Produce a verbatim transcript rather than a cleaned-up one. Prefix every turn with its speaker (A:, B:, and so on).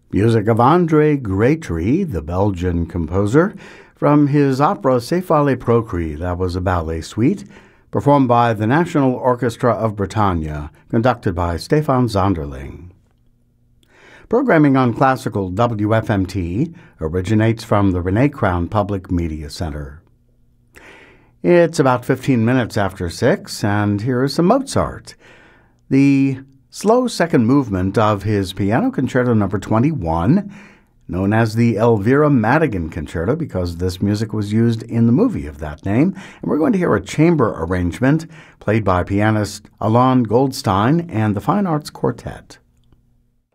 A: Music of André Grétry, the Belgian composer, from his opera Céphale Procri, that was a ballet suite, performed by the National Orchestra of Bretagne, conducted by Stefan Zonderling. Programming on Classical W F M T originates from the Renee Crown Public Media Center. It's about fifteen minutes after six, and here is some Mozart. The slow second movement of his Piano Concerto number twenty-one, known as the Elvira Madigan Concerto because this music was used in the movie of that name, and we're going to hear a chamber arrangement played by pianist Alain Goldstein and the Fine Arts Quartet.